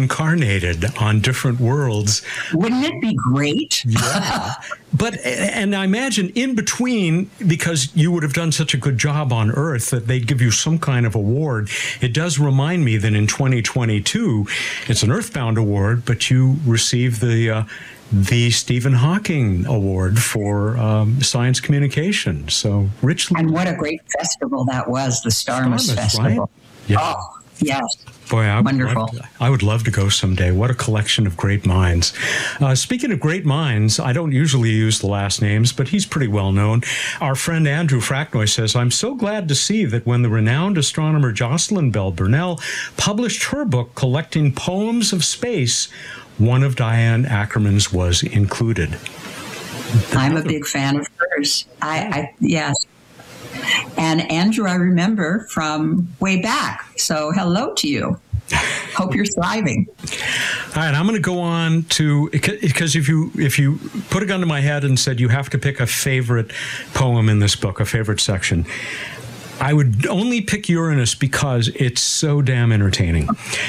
reincarnated on different worlds. Wouldn't it be great? Yeah. And I imagine in between, because you would have done such a good job on Earth that they'd give you some kind of award. It does remind me that in 2022, it's an Earthbound award, but you received the Stephen Hawking Award for science communication. So richly. And what a great festival that was, the Starmus Festival. Right? Yeah. Oh, yes. Boy, wonderful. I would love to go someday. What a collection of great minds. Speaking of great minds, I don't usually use the last names, but he's pretty well known. Our friend Andrew Fracknoy says, I'm so glad to see that when the renowned astronomer Jocelyn Bell Burnell published her book collecting poems of space, one of Diane Ackerman's was included. I'm a big fan of hers. Yes. And Andrew, I remember from way back. So hello to you. Hope you're thriving. All right, I'm going to go on to, because if you put a gun to my head and said you have to pick a favorite poem in this book, a favorite section, I would only pick Uranus because it's so damn entertaining.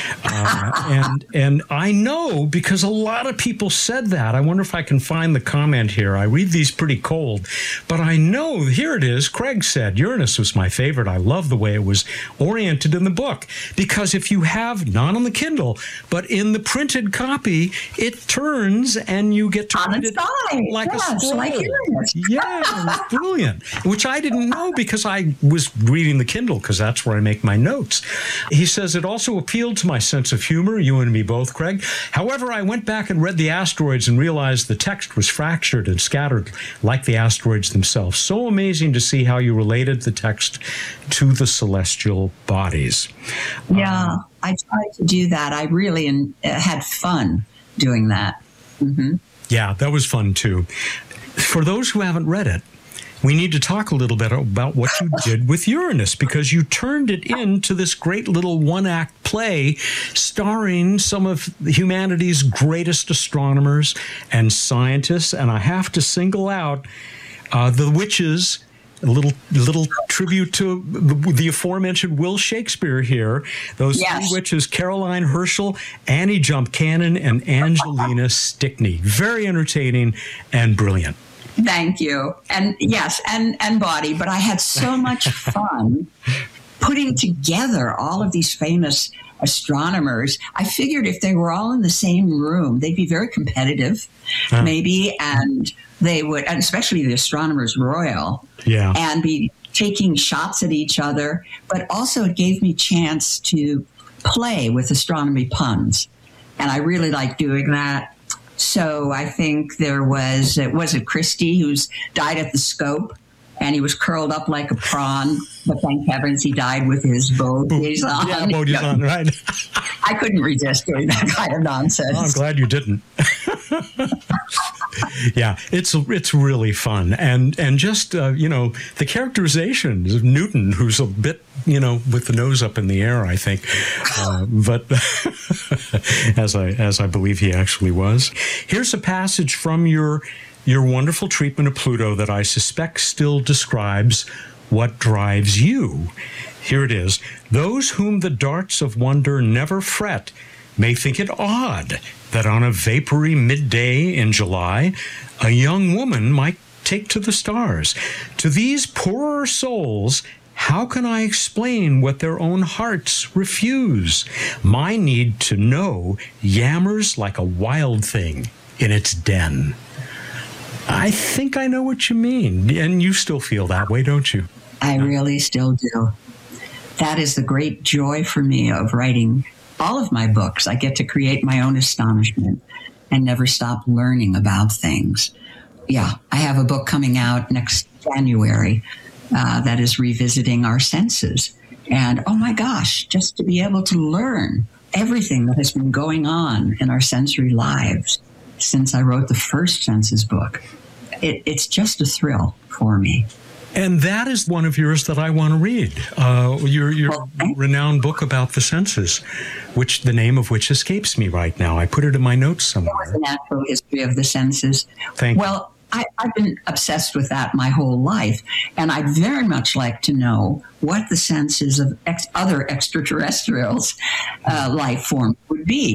And I know because a lot of people said that. I wonder if I can find the comment here. I read these pretty cold, but I know, here it is. Craig said, Uranus was my favorite. I love the way it was oriented in the book. Because if you have, not on the Kindle, but in the printed copy, it turns and you get to read it like a scroll. Like Uranus. Yeah, it was brilliant. Which I didn't know because I was reading the Kindle, because that's where I make my notes. He says, it also appealed to my sense of humor, you and me both, Craig. However, I went back and read the asteroids and realized the text was fractured and scattered like the asteroids themselves. So amazing to see how you related the text to the celestial bodies. Yeah, I tried to do that. I really had fun doing that. Mm-hmm. Yeah, that was fun too. For those who haven't read it, we need to talk a little bit about what you did with Uranus, because you turned it into this great little one-act play starring some of humanity's greatest astronomers and scientists. And I have to single out the witches, a little tribute to the aforementioned Will Shakespeare here. Those three witches, Caroline Herschel, Annie Jump Cannon, and Angelina Stickney. Very entertaining and brilliant. Thank you. And yes, and body. But I had so much fun putting together all of these famous astronomers. I figured if they were all in the same room, they'd be very competitive, maybe, and they would, and especially the Astronomers Royal, and be taking shots at each other. But also it gave me a chance to play with astronomy puns. And I really like doing that. So I think there was it Christie, who's died at the Scope, and he was curled up like a prawn, but thank heavens he died with his bogies on. Yeah, bogies on, right. I couldn't resist doing that kind of nonsense. Well, I'm glad you didn't. Yeah, it's really fun. And just, the characterizations of Newton, who's a bit, with the nose up in the air, I think. But as I believe he actually was. Here's a passage from your wonderful treatment of Pluto that I suspect still describes what drives you. Here it is. Those whom the darts of wonder never fret may think it odd that on a vapory midday in July, a young woman might take to the stars. To these poorer souls, how can I explain what their own hearts refuse? My need to know yammers like a wild thing in its den. I think I know what you mean. And you still feel that way, don't you? I really still do. That is the great joy for me of writing all of my books. I get to create my own astonishment and never stop learning about things. Yeah, I have a book coming out next January that is revisiting our senses. And oh my gosh, just to be able to learn everything that has been going on in our sensory lives since I wrote the first senses book. It's just a thrill for me. And that is one of yours that I want to read. Your renowned book about the senses, which the name of which escapes me right now. I put it in my notes somewhere. It was a natural history of the senses. Thank you. Well, I've been obsessed with that my whole life, and I'd very much like to know what the senses of other extraterrestrials' life form would be.